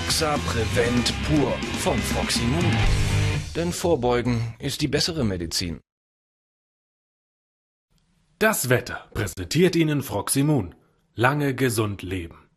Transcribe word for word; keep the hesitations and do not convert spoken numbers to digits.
Exa Prevent pur von Froximum. Denn Vorbeugen ist die bessere Medizin. Das Wetter präsentiert Ihnen Froximum. Lange gesund leben.